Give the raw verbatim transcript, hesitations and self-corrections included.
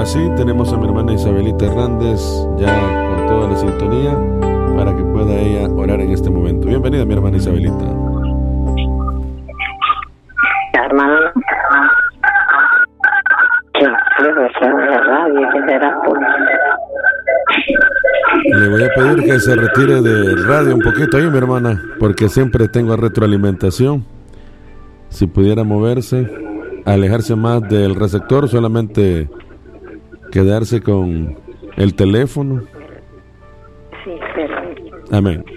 sí, tenemos a mi hermana Isabelita Hernández ya con toda la sintonía para que pueda ella orar en este momento. Bienvenida, mi hermana Isabelita. Hermano, que de radio, que será por... Le voy a pedir que se retire de radio un poquito ahí, mi hermana, porque siempre tengo retroalimentación. Si pudiera moverse, alejarse más del receptor, solamente quedarse con el teléfono. Sí, pero... Amén.